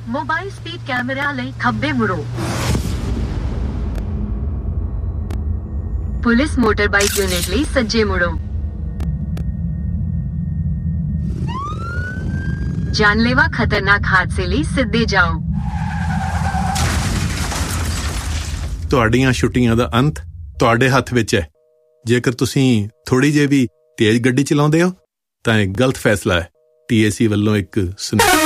Mobile speed camera ਲਈ ਖੱਬੇ ਮੁੜੋ। Police ਮੋਟਰਬਾਈਕ unit ਲਈ ਸੱਜੇ ਮੁੜੋ। ਜਾਨਲੇਵਾ ਖਤਰਨਾਕ ਹਾਦਸੇ ਲਈ ਸਿੱਧੇ ਜਾਓ। ਤੁਹਾਡੀਆਂ ਛੁੱਟੀਆਂ ਦਾ ਅੰਤ ਤੁਹਾਡੇ ਹੱਥ ਵਿੱਚ ਹੈ। ਜੇਕਰ ਤੁਸੀਂ ਥੋੜੀ ਜਿਹੀ ਵੀ ਤੇਜ਼ ਗੱਡੀ ਚਲਾਉਂਦੇ ਹੋ ਤਾਂ ਇਹ ਗਲਤ ਫੈਸਲਾ ਹੈ। TAC ਵੱਲੋਂ ਇੱਕ